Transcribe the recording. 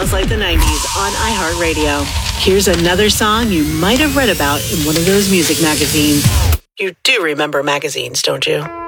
Smells Like the 90s on iHeartRadio. Here's another song you might have read about in one of those music magazines. You do remember magazines, don't you?